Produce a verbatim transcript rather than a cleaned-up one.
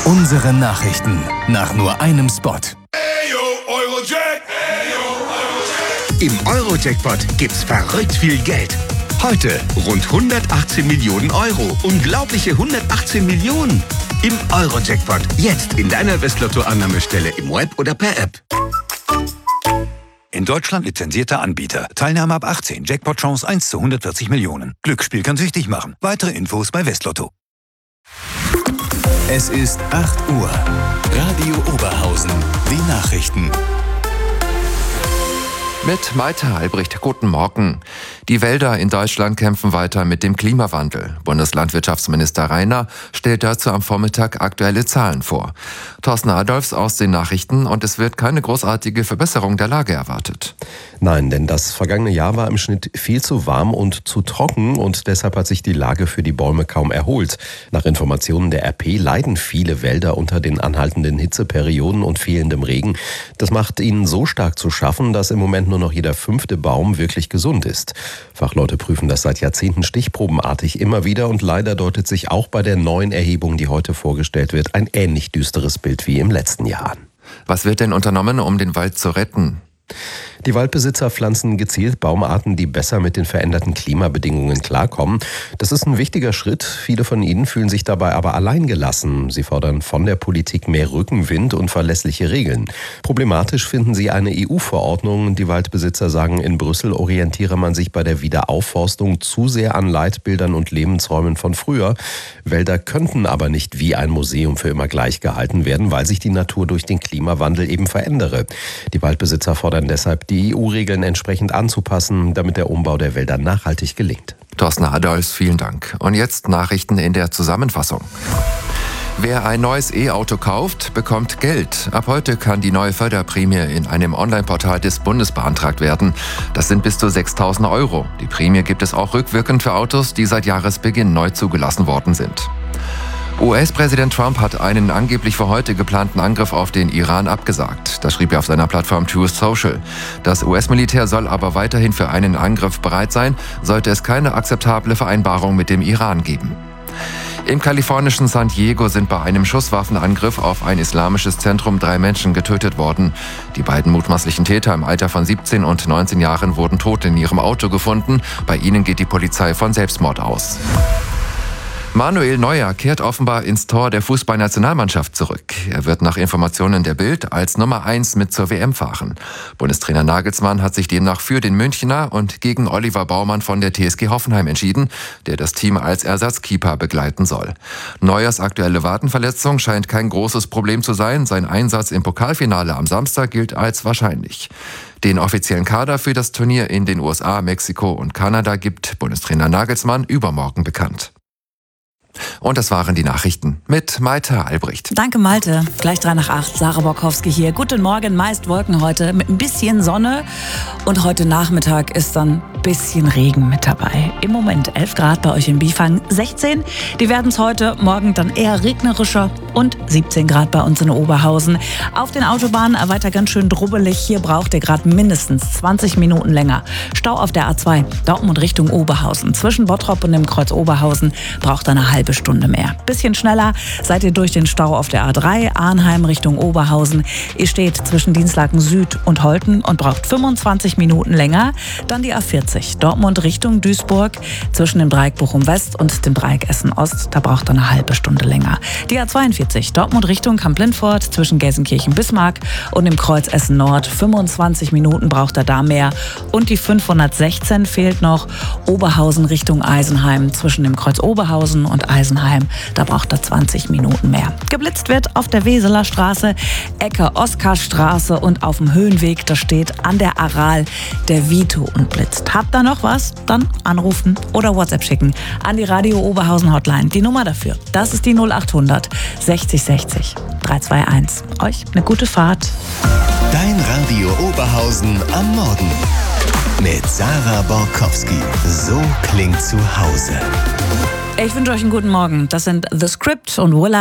Unsere Nachrichten nach nur einem Spot. Im Euro-Jackpot gibt's verrückt viel Geld. Heute rund hundertachtzehn Millionen Euro. Unglaubliche hundertachtzehn Millionen. Im Euro-Jackpot. Jetzt in deiner Westlotto-Annahmestelle im Web oder per App. In Deutschland lizenzierter Anbieter. Teilnahme ab achtzehn. Jackpot-Chance eins zu hundertvierzig Millionen. Glücksspiel kann süchtig machen. Weitere Infos bei Westlotto. Es ist acht Uhr. Radio Oberhausen. Die Nachrichten. Mit Malte Albrecht, guten Morgen. Die Wälder in Deutschland kämpfen weiter mit dem Klimawandel. Bundeslandwirtschaftsminister Rainer stellt dazu am Vormittag aktuelle Zahlen vor. Thorsten Adolfs aus den Nachrichten, und es wird keine großartige Verbesserung der Lage erwartet. Nein, denn das vergangene Jahr war im Schnitt viel zu warm und zu trocken und deshalb hat sich die Lage für die Bäume kaum erholt. Nach Informationen der R P leiden viele Wälder unter den anhaltenden Hitzeperioden und fehlendem Regen. Das macht ihnen so stark zu schaffen, dass im Moment nur noch jeder fünfte Baum wirklich gesund ist. Fachleute prüfen das seit Jahrzehnten stichprobenartig immer wieder und leider deutet sich auch bei der neuen Erhebung, die heute vorgestellt wird, ein ähnlich düsteres Bild wie im letzten Jahr. Was wird denn unternommen, um den Wald zu retten? Die Waldbesitzer pflanzen gezielt Baumarten, die besser mit den veränderten Klimabedingungen klarkommen. Das ist ein wichtiger Schritt. Viele von ihnen fühlen sich dabei aber alleingelassen. Sie fordern von der Politik mehr Rückenwind und verlässliche Regeln. Problematisch finden sie eine E U-Verordnung. Die Waldbesitzer sagen, in Brüssel orientiere man sich bei der Wiederaufforstung zu sehr an Leitbildern und Lebensräumen von früher. Wälder könnten aber nicht wie ein Museum für immer gleich gehalten werden, weil sich die Natur durch den Klimawandel eben verändere. Die Waldbesitzer fordern deshalb, die E U-Regeln entsprechend anzupassen, damit der Umbau der Wälder nachhaltig gelingt. Thorsten Adolfs, vielen Dank. Und jetzt Nachrichten in der Zusammenfassung. Wer ein neues E-Auto kauft, bekommt Geld. Ab heute kann die neue Förderprämie in einem Online-Portal des Bundes beantragt werden. Das sind bis zu sechstausend Euro. Die Prämie gibt es auch rückwirkend für Autos, die seit Jahresbeginn neu zugelassen worden sind. U S-Präsident Trump hat einen angeblich für heute geplanten Angriff auf den Iran abgesagt. Das schrieb er auf seiner Plattform Truth Social. Das U S-Militär soll aber weiterhin für einen Angriff bereit sein, sollte es keine akzeptable Vereinbarung mit dem Iran geben. Im kalifornischen San Diego sind bei einem Schusswaffenangriff auf ein islamisches Zentrum drei Menschen getötet worden. Die beiden mutmaßlichen Täter im Alter von siebzehn und neunzehn Jahren wurden tot in ihrem Auto gefunden. Bei ihnen geht die Polizei von Selbstmord aus. Manuel Neuer kehrt offenbar ins Tor der Fußballnationalmannschaft zurück. Er wird nach Informationen der Bild als Nummer eins mit zur W M fahren. Bundestrainer Nagelsmann hat sich demnach für den Münchner und gegen Oliver Baumann von der T S G Hoffenheim entschieden, der das Team als Ersatzkeeper begleiten soll. Neuers aktuelle Wadenverletzung scheint kein großes Problem zu sein. Sein Einsatz im Pokalfinale am Samstag gilt als wahrscheinlich. Den offiziellen Kader für das Turnier in den U S A, Mexiko und Kanada gibt Bundestrainer Nagelsmann übermorgen bekannt. Und das waren die Nachrichten mit Malte Albrecht. Danke, Malte. Gleich drei nach acht. Sarah Borkowski hier. Guten Morgen. Meist Wolken heute mit ein bisschen Sonne. Und heute Nachmittag ist dann ein bisschen Regen mit dabei. Im Moment elf Grad bei euch in Bifang. sechzehn. Die werden es heute, morgen dann eher regnerischer. Und siebzehn Grad bei uns in Oberhausen. Auf den Autobahnen weiter ganz schön drubbelig. Hier braucht ihr gerade mindestens zwanzig Minuten länger. Stau auf der A zwei. Dortmund Richtung Oberhausen. Zwischen Bottrop und dem Kreuz Oberhausen braucht eine halbe Stunde mehr. Bisschen schneller seid ihr durch den Stau auf der A drei, Arnheim Richtung Oberhausen. Ihr steht zwischen Dinslaken Süd und Holten und braucht fünfundzwanzig Minuten länger. Dann die A vierzig, Dortmund Richtung Duisburg, zwischen dem Dreieck Bochum West und dem Dreieck Essen Ost. Da braucht ihr eine halbe Stunde länger. Die A zweiundvierzig, Dortmund Richtung Kamp-Lindfort, zwischen Gelsenkirchen-Bismarck und dem Kreuz Essen Nord. fünfundzwanzig Minuten braucht ihr da mehr. Und die fünfhundertsechzehn fehlt noch, Oberhausen Richtung Eisenheim, zwischen dem Kreuz Oberhausen und Eisenheim, da braucht er zwanzig Minuten mehr. Geblitzt wird auf der Weseler Straße, Ecke Oskarstraße und auf dem Höhenweg, da steht an der Aral der Vito und blitzt. Habt ihr noch was? Dann anrufen oder WhatsApp schicken an die Radio Oberhausen Hotline. Die Nummer dafür, das ist die null achthundert sechzig sechzig dreihundertzweiundundzwanzig. Euch eine gute Fahrt. Dein Radio Oberhausen am Morgen. Mit Sarah Borkowski. So klingt zu Hause. Ich wünsche euch einen guten Morgen. Das sind The Script und Willa.